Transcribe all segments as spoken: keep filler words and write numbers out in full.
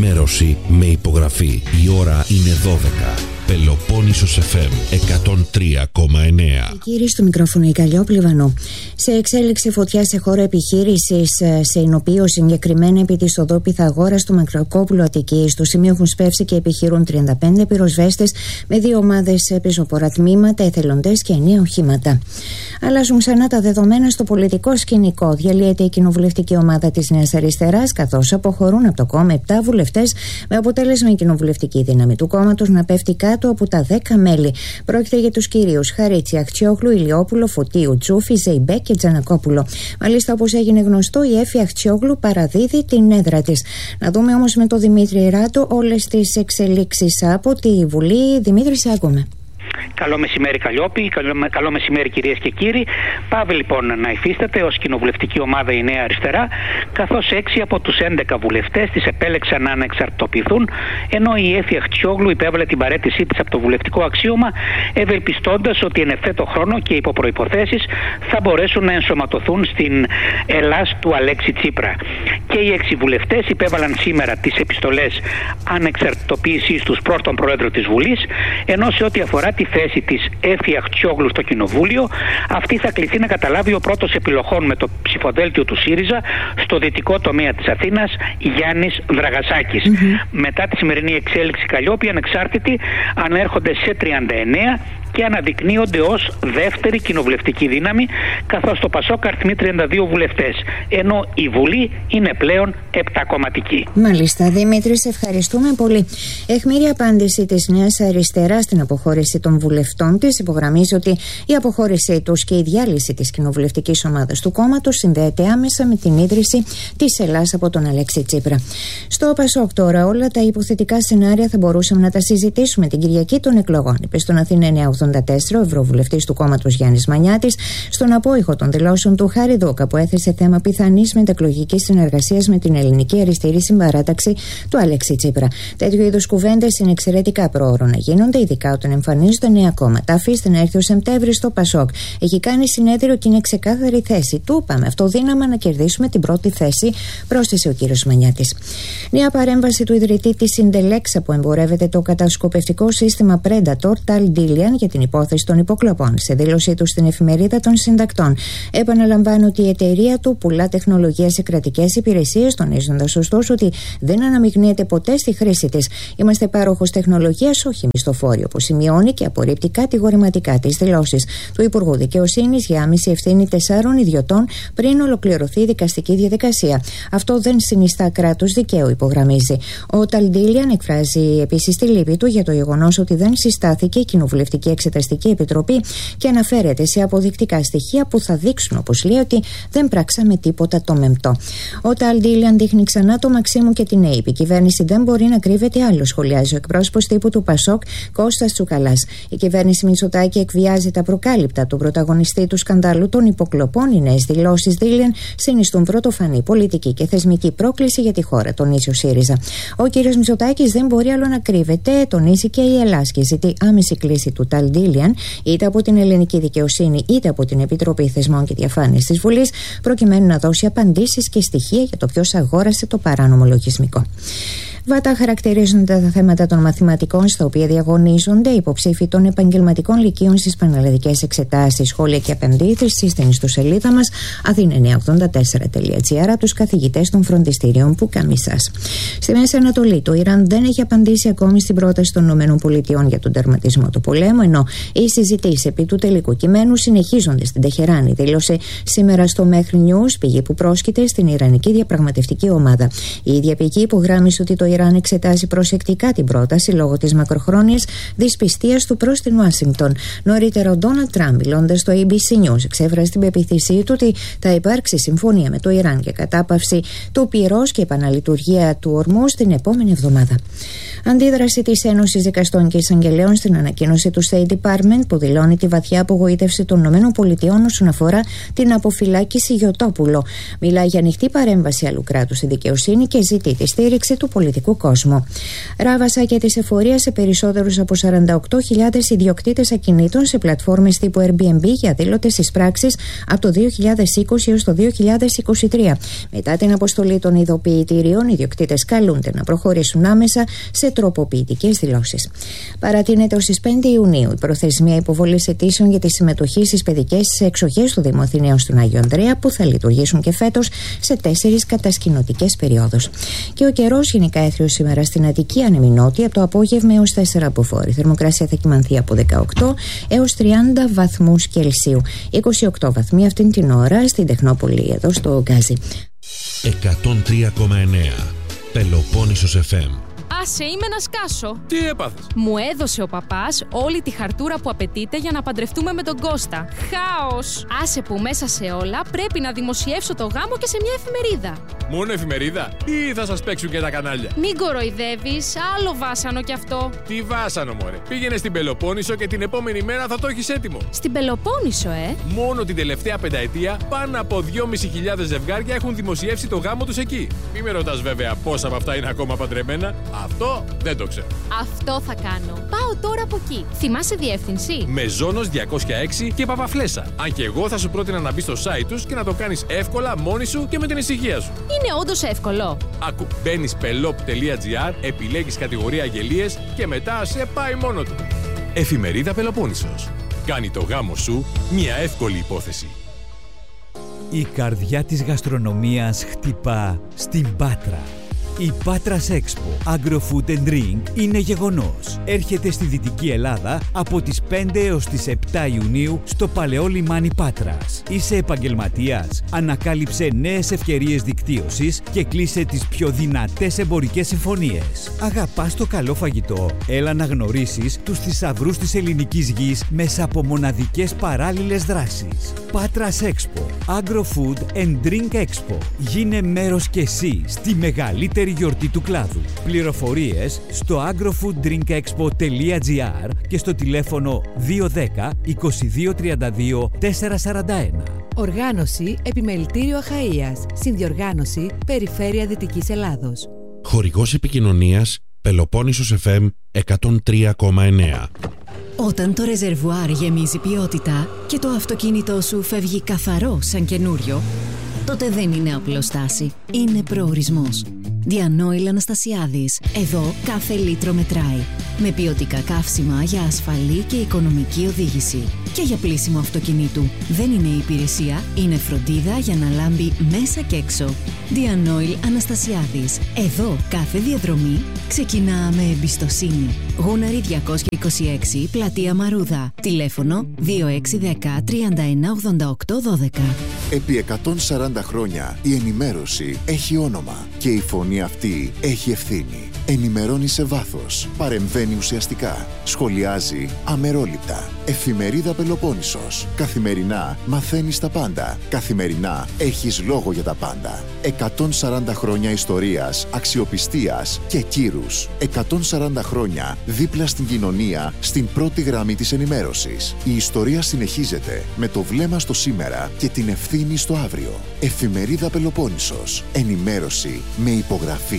ενημέρωση με υπογραφή. Η ώρα είναι δώδεκα. Πελοπόννησος εφ εμ εκατόν τρία κόμμα εννέα. Κύριε στο μικρόφωνο η Καλλιόπλη-Βανού. Σε εξέλιξη φωτιά σε χώρο επιχείρησης σε εινοποιείο, συγκεκριμένα επί της οδού Πυθαγόρας του Μακροκόπουλου Αττικής. Στο σημείο έχουν σπεύσει και επιχειρούν τριάντα πέντε πυροσβέστες με δύο ομάδες πεζοπορά τμήματα, εθελοντές και εννέα οχήματα. Αλλάζουν ξανά τα δεδομένα στο πολιτικό σκηνικό. Διαλύεται η κοινοβουλευτική ομάδα της Νέας Αριστεράς, καθώς αποχωρούν από το κόμμα επτά βουλευτές, με αποτέλεσμα η κοινοβουλευτική δύναμη του κόμματος να πέφτει κάτω από τα δέκα μέλη. Πρόκειται για τους κυρίους Χαρίτσι, Αχτσιόγλου, Ηλιόπουλο, Φωτίου, Τζούφη, Ζεϊμπέ και Τζανακόπουλο. Μάλιστα, όπως έγινε γνωστό, η Έφη Αχτσιόγλου παραδίδει την έδρα της. Να δούμε όμως με τον Δημήτρη Ράτο όλες τις εξελίξεις από τη Βουλή. Δημήτρη, σε ακούμε. Καλό μεσημέρι, Καλλιόπη. Καλό, καλό μεσημέρι, κυρίες και κύριοι. Πάβει λοιπόν να υφίσταται ως κοινοβουλευτική ομάδα η Νέα Αριστερά, καθώς έξι από τους έντεκα βουλευτές της επέλεξαν να ανεξαρτοποιηθούν, ενώ η Έφη Αχτσιόγλου υπέβαλε την παραίτησή της από το βουλευτικό αξίωμα, ευελπιστώντας ότι εν ευθέτω χρόνο και υπό προϋποθέσεις θα μπορέσουν να ενσωματωθούν στην Ελλάς του Αλέξη Τσίπρα. Και οι έξι βουλευτές υπέβαλαν σήμερα τις επιστολές ανεξαρτητοποίησης τους προς τον Πρόεδρο της Βουλής, ενώ σε ό,τι αφορά τη θέση της Έφη Αχτσιόγλου στο Κοινοβούλιο, αυτή θα κληθεί να καταλάβει ο πρώτος επιλογών με το ψηφοδέλτιο του ΣΥΡΙΖΑ στο δυτικό τομέα της Αθήνας, Γιάννης Δραγασάκης. Mm-hmm. Μετά τη σημερινή εξέλιξη, Καλλιόπη, ανεξάρτητοι ανέρχονται σε τριάντα εννέα και αναδεικνύονται ως δεύτερη κοινοβουλευτική δύναμη, καθώς το ΠΑΣΟΚ αριθμεί τριάντα δύο βουλευτές, ενώ η Βουλή είναι πλέον επτακομματική. Μάλιστα, Δημήτρη, σε ευχαριστούμε πολύ. Αιχμηρή απάντηση της Νέας Αριστεράς στην αποχώρηση των βουλευτών της υπογραμμίζει ότι η αποχώρησή τους και η διάλυση της κοινοβουλευτικής ομάδας του κόμματος συνδέεται άμεσα με την ίδρυση της Ελλάς από τον Αλέξη Τσίπρα. Στο ΠΑΣΟΚ τώρα όλα τα υποθετικά σενάρια θα μπορούσαμε να τα συζητήσουμε την Κυριακή των εκλογών, είπε στον Αθήνα εννιακόσια ογδόντα τέσσερα ο ευρωβουλευτής του κόμματος Γιάννης Μανιάτης, στον απόϊχο των δηλώσεων του Χάρη Δούκα, που έθεσε θέμα πιθανής μετακλογικής συνεργασίας με την ελληνική αριστερή συμπαράταξη του Αλέξη Τσίπρα. Τέτοιου είδους κουβέντες είναι εξαιρετικά πρόωρο να γίνονται, ειδικά όταν εμφανίζονται νέα κόμματα. Αφήστε να έρθει ο Σεπτέμβρης στο ΠΑΣΟΚ. Έχει κάνει συνέδριο και είναι ξεκάθαρη θέση του. Πάμε αυτό δύναμα να κερδίσουμε την πρώτη θέση, πρόσθεσε ο κύριος Μανιάτης. Νέα παρέμβαση του ιδρυτή της Συντελέξα, που εμπορεύεται το κατασκοπευτικό σύστημα Predator, Tal Dilian, για την υπόθεση των υποκλοπών. Σε δήλωσή του στην εφημερίδα των συντακτών, επαναλαμβάνει ότι η εταιρεία του πουλά τεχνολογία σε κρατικές υπηρεσίες, τονίζοντας ωστόσο ότι δεν αναμειγνύεται ποτέ στη χρήση της. Είμαστε πάροχος τεχνολογίας, όχι μισθοφόροι, όπως σημειώνει και απορρίπτει κατηγορηματικά τις δηλώσεις του Υπουργού Δικαιοσύνης για άμεση ευθύνη τεσσάρων ιδιωτών πριν ολοκληρωθεί η δικαστική διαδικασία. Αυτό δεν συνιστά κράτος δικαίου, υπογραμμίζει. Ο Ταλντίλιαν εκφράζει επίσης τη λύπη του για το γεγονός ότι δεν συστάθηκε η Κοινοβουλευτική Εξεταστική Επιτροπή και αναφέρεται σε αποδεικτικά στοιχεία που θα δείξουν, όπως λέει, ότι δεν πράξαμε τίποτα το μεμπτό. Ο Ταλντίλιαν δείχνει ξανά το Μαξίμου και την ΑΕΠ. Η κυβέρνηση δεν μπορεί να κρύβεται άλλο, σχολιάζει ο εκπρόσωπος τύπου του ΠΑΣΟΚ, Κώστας Τσουκαλάς. Η κυβέρνηση Μητσοτάκη εκβιάζει τα προκάλυπτα του πρωταγωνιστή του σκανδάλου των υποκλοπών. Οι νέες δηλώσεις Δίλιαν συνιστούν πρωτοφανή πολιτική και θεσμική πρόκληση για τη χώρα, τονίζει ο ΣΥΡΙΖΑ. Ο κ. Μητσοτάκης δεν μπορεί άλλο να κρύβεται, τονίζει και η Ελλάς και ζητεί άμεση κλίση του Ταλντίλιαν, είτε από την ελληνική δικαιοσύνη είτε από την Επιτροπή Θεσμών και Διαφάνειας της Βουλής, προκειμένου να δώσει απαντήσεις και στοιχεία για το ποιος αγόρασε το παράνομο λογισμικό. Βατά χαρακτηρίζονται τα θέματα των μαθηματικών, στα οποία διαγωνίζονται υποψήφοι των επαγγελματικών λυκείων στις πανελλαδικές εξετάσεις. Σχόλια και απαντήσεις στην ιστοσελίδα μας αθήνα εννιακόσια ογδόντα τέσσερα τελεία τζι άρ από τους καθηγητές των φροντιστήριων που καμισάς. Στη Μέση Ανατολή, το Ιράν δεν έχει απαντήσει ακόμη στην πρόταση των ΗΠΑ για τον τερματισμό του πολέμου, ενώ οι συζητήσεις επί του τελικού κειμένου συνεχίζονται στην Τεχεράνη, δήλωσε σήμερα στο Μέχρι News πηγή που πρόσκειται στην Ιρανική διαπραγματευτική ομάδα. Η ίδια πηγή υπογράμμισε ότι το Ιράν εξετάζει προσεκτικά την πρόταση λόγω της μακροχρόνιας δυσπιστίας του προς την Ουάσιγκτον. Νωρίτερα, ο Ντόναλντ Τραμπ, μιλώντας στο έι μπι σι News, εξέφρασε την πεποίθησή του ότι θα υπάρξει συμφωνία με το Ιράν και κατάπαυση του πυρός και επαναλειτουργία του ορμού την επόμενη εβδομάδα. Αντίδραση της Ένωσης Δικαστών και Εισαγγελέων στην ανακοίνωση του State Department που δηλώνει τη βαθιά απογοήτευση των ΗΠΑ όσον αφορά την αποφυλάκηση Γιωτόπουλο. Μιλάει για ανοιχτή παρέμβαση άλλου κράτους στη δικαιοσύνη και ζητεί τη στήριξη του πολιτικού κόσμου. Ράβασα και της εφορίας σε περισσότερους από σαράντα οκτώ χιλιάδες ιδιοκτήτες ακινήτων σε πλατφόρμες τύπου Airbnb για αδήλωτες εισπράξεις από το δύο χιλιάδες είκοσι έως το δύο χιλιάδες είκοσι τρία. Μετά την αποστολή των ειδοποιητηρίων, οι ιδιοκτήτες καλούνται να προχωρήσουν άμεσα σε τροποποιητικές δηλώσεις. Παρατείνεται ως τις πέντε Ιουνίου η προθεσμία υποβολής αιτήσεων για τη συμμετοχή στις παιδικές εξοχές του Δήμου Αθηναίων στον Άγιο Ανδρέα, που θα λειτουργήσουν και φέτος σε τέσσερις κατασκηνωτικές περιόδους. Και ο καιρός γενικά έθριος σήμερα στην Αττική, ανεμινότη από το απόγευμα έως τέσσερα μποφόρ. Η θερμοκρασία θα κυμανθεί από δεκαοκτώ έως τριάντα βαθμούς Κελσίου. είκοσι οκτώ βαθμοί αυτήν την ώρα στην Τεχνόπολη, εδώ στο Γκάζι. εκατόν τρία κόμμα εννέα Πελοπόννησος εφ εμ. Άσε, είμαι να σκάσω. Τι έπαθες? Μου έδωσε ο παπάς όλη τη χαρτούρα που απαιτείται για να παντρευτούμε με τον Κώστα. Χάος! Άσε που μέσα σε όλα πρέπει να δημοσιεύσω το γάμο και σε μια εφημερίδα. Μόνο εφημερίδα ή θα σας παίξουν και τα κανάλια? Μην κοροϊδεύεις, άλλο βάσανο κι αυτό. Τι βάσανο, μωρέ? Πήγαινε στην Πελοπόννησο και την επόμενη μέρα θα το έχεις έτοιμο. Στην Πελοπόννησο, ε! Μόνο την τελευταία πενταετία πάνω από δυόμισι χιλιάδες ζευγάρια έχουν δημοσιεύσει το γάμο τους εκεί. Μη με ρωτάς βέβαια πόσα από αυτά είναι ακόμα παντρεμένα. Αυτό δεν το ξέρω. Αυτό θα κάνω. Πάω τώρα από εκεί. Θυμάσαι διεύθυνση? Μεζόνος διακόσια έξι και Παπαφλέσσα. Αν και εγώ θα σου πρότεινα να μπεις στο site τους και να το κάνεις εύκολα μόνη σου και με την ησυχία σου. Είναι όντως εύκολο. Ακού, μπαίνεις πελόπ τελεία τζι άρ, επιλέγεις κατηγορία αγγελίες και μετά σε πάει μόνο του. Εφημερίδα Πελοπόννησος. Κάνει το γάμο σου μια εύκολη υπόθεση. Η καρδιά της γαστρονομίας χτυπά στην Πάτρα. Η Patras Expo Agro-Food and Drink είναι γεγονός. Έρχεται στη Δυτική Ελλάδα από τις πέντε έως τις επτά Ιουνίου στο Παλαιό Λιμάνι Πάτρας. Είσαι επαγγελματίας? Ανακάλυψε νέες ευκαιρίες δικτύωσης και κλείσε τις πιο δυνατές εμπορικές συμφωνίες. Αγαπάς το καλό φαγητό? Έλα να γνωρίσεις τους θησαυρούς της ελληνικής γης μέσα από μοναδικές παράλληλες δράσεις. Patras Expo Agro-Food and Drink Expo. Γίνε μέρος κι εσύ στη μεγαλύτερη γιορτή του κλάδου. Πληροφορίες στο agrofooddrinkexpo τελεία τζι άρ και στο τηλέφωνο δύο ένα μηδέν είκοσι δύο τριάντα δύο τετρακόσια σαράντα ένα. Οργάνωση Επιμελητήριο Αχαΐας. Συνδιοργάνωση Περιφέρεια Δυτικής Ελλάδος. Χορηγός επικοινωνίας Πελοπόννησος εφ εμ εκατόν τρία κόμμα εννέα. Όταν το ρεζερβουάρ γεμίζει ποιότητα και το αυτοκίνητό σου φεύγει καθαρό σαν καινούριο, τότε δεν είναι απλοστάση, είναι προορισμός. Διανόηλ Αναστασιάδης. Εδώ κάθε λίτρο μετράει. Με ποιοτικά καύσιμα για ασφαλή και οικονομική οδήγηση. Και για πλύσιμο αυτοκινήτου. Δεν είναι υπηρεσία, είναι φροντίδα για να λάμπει μέσα και έξω. Διανόηλ Αναστασιάδης. Εδώ κάθε διαδρομή ξεκινά με εμπιστοσύνη. Γούναρη διακόσια είκοσι έξι, Πλατεία Μαρούδα. Τηλέφωνο δύο έξι ένα μηδέν τριάντα ένα ογδόντα οκτώ δώδεκα. Επί εκατόν σαράντα χρόνια η ενημέρωση έχει όνομα και η φωνή αυτή έχει ευθύνη. Ενημερώνει σε βάθος, παρεμβαίνει ουσιαστικά, σχολιάζει αμερόληπτα. Εφημερίδα Πελοπόννησος. Καθημερινά μαθαίνεις τα πάντα. Καθημερινά έχεις λόγο για τα πάντα. εκατόν σαράντα χρόνια ιστορίας, αξιοπιστίας και κύρους. εκατόν σαράντα χρόνια δίπλα στην κοινωνία, στην πρώτη γραμμή της ενημέρωσης. Η ιστορία συνεχίζεται με το βλέμμα στο σήμερα και την ευθύνη στο αύριο. Εφημερίδα Πελοπόννησος. Ενημέρωση με υπογραφή.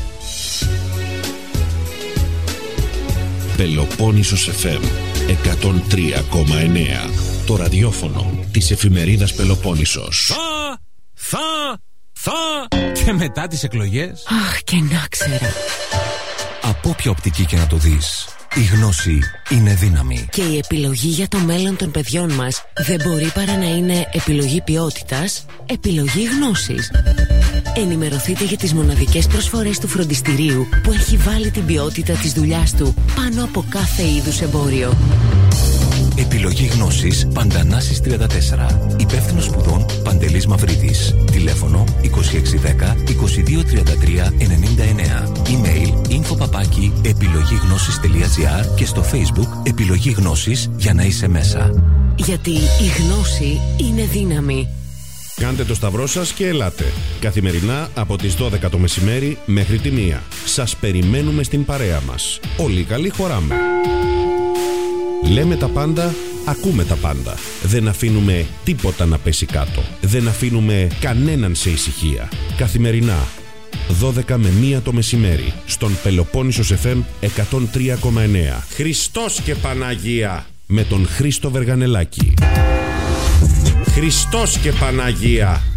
Πελοπόννησος εφ εμ εκατόν τρία κόμμα εννέα. Το ραδιόφωνο της εφημερίδας Πελοπόννησος. Θα, θα, θα και μετά τις εκλογές. Αχ, και να ξέρα. Από όποια οπτική και να το δεις, η γνώση είναι δύναμη. Και η επιλογή για το μέλλον των παιδιών μας δεν μπορεί παρά να είναι επιλογή ποιότητας, επιλογή γνώσης. Ενημερωθείτε για τις μοναδικές προσφορές του φροντιστηρίου που έχει βάλει την ποιότητα της δουλειάς του πάνω από κάθε είδους εμπόριο. Επιλογή γνώσης Παντανάσης τριάντα τέσσερα. Υπεύθυνος σπουδών Παντελής Μαυρίδης. Τηλέφωνο είκοσι έξι δέκα είκοσι δύο τριάντα τρία ενενήντα εννέα. Email info παπάκι επιλογή-γνώσης τελεία τζι άρ και στο Facebook Επιλογή Γνώσης για να είσαι μέσα. Γιατί η γνώση είναι δύναμη. Κάντε το σταυρό σας και ελάτε. Καθημερινά από τις δώδεκα το μεσημέρι μέχρι τη μία. Σας περιμένουμε στην παρέα μας. Όλοι καλοί χωράμε. Λέμε τα πάντα, ακούμε τα πάντα. Δεν αφήνουμε τίποτα να πέσει κάτω. Δεν αφήνουμε κανέναν σε ησυχία. Καθημερινά δώδεκα με μία το μεσημέρι στον Πελοπόννησος εφ εμ εκατόν τρία κόμμα εννέα. Χριστός και Παναγία με τον Χρήστο Βεργανελάκη. Χριστός και Παναγία.